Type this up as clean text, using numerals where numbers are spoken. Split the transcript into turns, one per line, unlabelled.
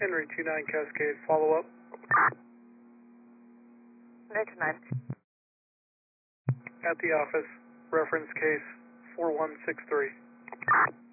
Henry 29 Cascade, follow up.
Henry 29.
At the office, reference case 4163.